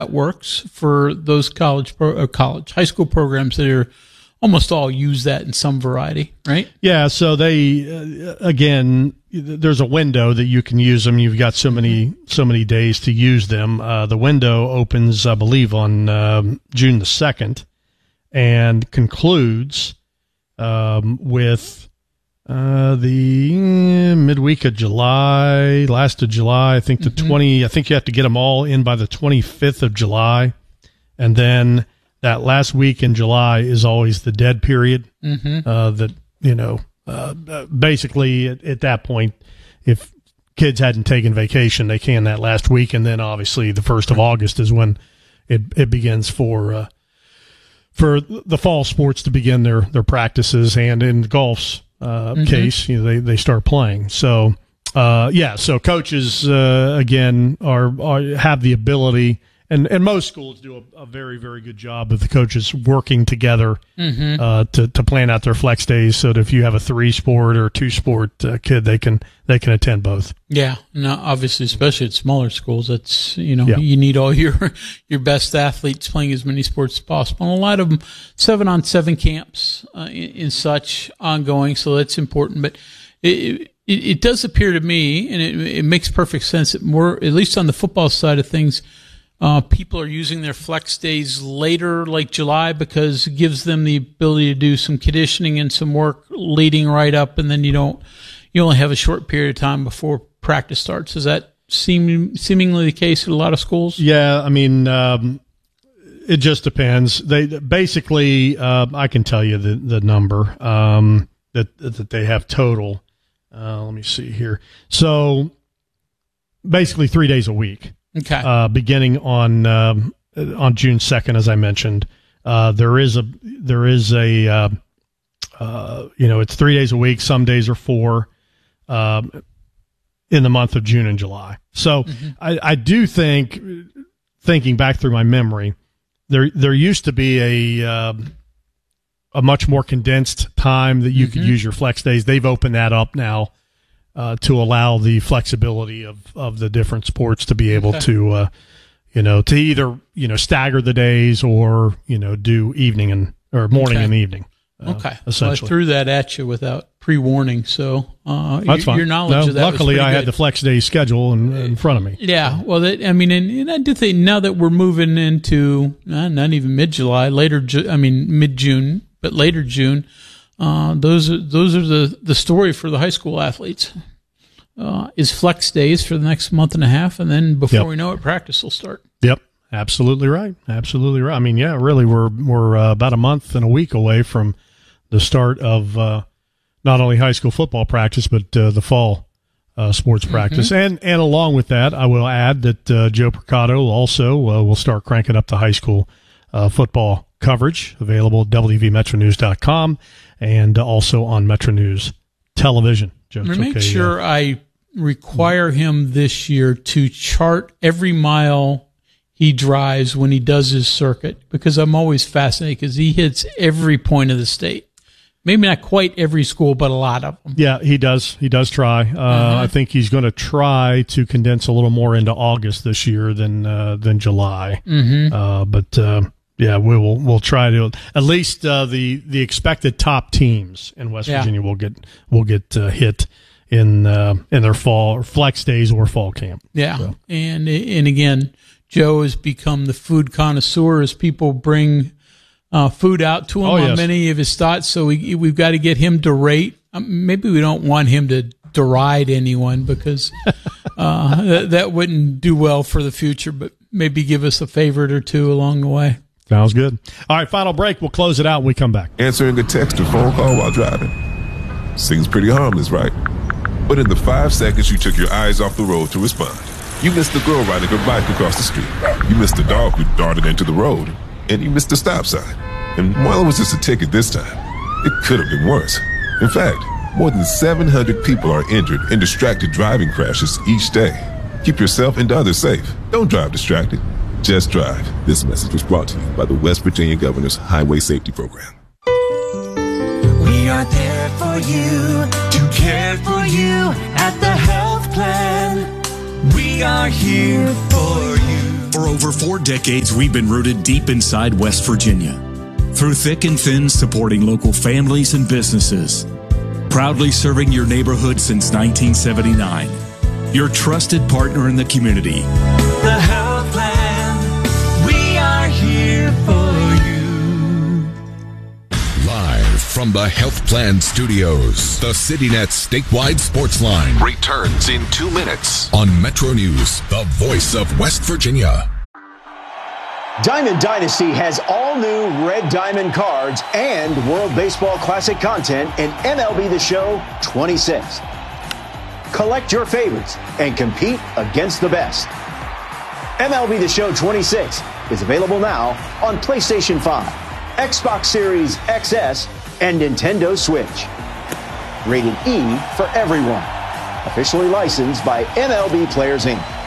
works for those high school programs that are almost all use that in some variety, right? Yeah. So they, again, there's a window that you can use them. You've got so many days to use them. The window opens, I believe, on June the 2nd and concludes with the midweek of July, last of July. I think I think you have to get them all in by the 25th of July, and then that last week in July is always the dead period. That basically at that point, if kids hadn't taken vacation, they can that last week, and then obviously the 1st of August is when it begins for the fall sports to begin their practices, and in golf's case, they start playing. So so coaches again have the ability. And most schools do a very, very good job of the coaches working together to plan out their flex days, so that if you have a 3-sport or 2-sport kid, they can attend both. Yeah, no, obviously, especially at smaller schools, that's you need all your best athletes playing as many sports as possible. And a lot of them 7-on-7 camps in such ongoing, so that's important. But it does appear to me, and it makes perfect sense that at least on the football side of things, people are using their flex days later, like July, because it gives them the ability to do some conditioning and some work leading right up, and then you only have a short period of time before practice starts. Is that seemingly the case at a lot of schools? Yeah, I mean, it just depends. They basically, I can tell you the number that they have total. Let me see here. So basically 3 days a week. Okay. Beginning on June 2nd, as I mentioned, there is a it's 3 days a week. Some days are 4, in the month of June and July. So I do think, thinking back through my memory, there used to be a much more condensed time that you could use your flex days. They've opened that up now. To allow the flexibility of the different sports to be able to either, stagger the days or, do evening or morning and evening. Essentially. Well, I threw that at you without pre-warning. So, that's fine. Your knowledge of that luckily was I good. had the flex day schedule in front of me. Yeah. Well, and I do think now that we're moving into not even mid-July, mid-June, but later June, those are the story for the high school athletes. Is flex days for the next month and a half, and then before we know it, practice will start. Yep, absolutely right. Absolutely right. I mean, yeah, really, we're about a month and a week away from the start of not only high school football practice, but the fall sports practice. And along with that, I will add that Joe Percato also will start cranking up the high school football coverage, available at WVMetroNews.com and also on Metro News Television. Joe, make sure I require him this year to chart every mile he drives when he does his circuit, because I'm always fascinated because he hits every point of the state. Maybe not quite every school, but a lot of them. Yeah, he does. He does try. I think he's going to try to condense a little more into August this year than July. We'll try to at least the expected top teams in West Virginia will get hit in their fall or flex days or fall camp. Yeah, so. and again, Joe has become the food connoisseur as people bring food out to him on many of his thoughts. So we've got to get him to rate. Maybe we don't want him to deride anyone because that wouldn't do well for the future. But maybe give us a favorite or two along the way. Sounds good. All right, final break. We'll close it out when we come back. Answering a text or phone call while driving. Seems pretty harmless, right? But in the 5 seconds you took your eyes off the road to respond, you missed the girl riding her bike across the street. You missed the dog who darted into the road. And you missed the stop sign. And while it was just a ticket this time, it could have been worse. In fact, more than 700 people are injured in distracted driving crashes each day. Keep yourself and others safe. Don't drive distracted. Just drive. This message was brought to you by the West Virginia Governor's Highway Safety Program. We are there for you, to care for you at the health plan. We are here for you. For over 4 decades, we've been rooted deep inside West Virginia. Through thick and thin, supporting local families and businesses. Proudly serving your neighborhood since 1979. Your trusted partner in the community. The Health Plan, we are here for you. Live from the Health Plan Studios, the CityNet statewide sports line Returns in 2 minutes. on Metro News, the voice of West Virginia. Diamond Dynasty has all new Red Diamond cards and World Baseball Classic content in MLB The Show 26. Collect your favorites and compete against the best. MLB The Show 26 is available now on PlayStation 5, Xbox Series XS, and Nintendo Switch. Rated E for everyone. Officially licensed by MLB Players Inc.